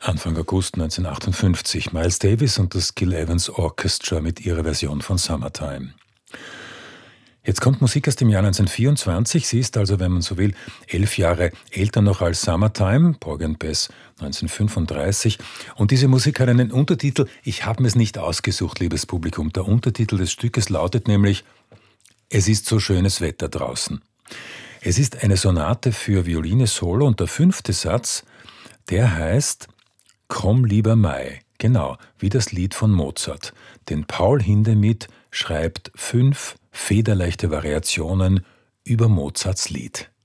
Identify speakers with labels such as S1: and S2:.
S1: Anfang August 1958. Miles Davis und das Gil Evans Orchestra mit ihrer Version von Summertime. Jetzt kommt Musik aus dem Jahr 1924. Sie ist also, wenn man so will, 11 Jahre älter noch als Summertime, Porgy and Bess 1935. Und diese Musik hat einen Untertitel. Ich habe mir es nicht ausgesucht, liebes Publikum. Der Untertitel des Stückes lautet nämlich Es ist so schönes Wetter draußen. Es ist eine Sonate für Violine Solo und der 5. Satz, der heißt Komm lieber Mai. Genau, wie das Lied von Mozart. Denn Paul Hindemith schreibt 5 federleichte Variationen über Mozarts Lied.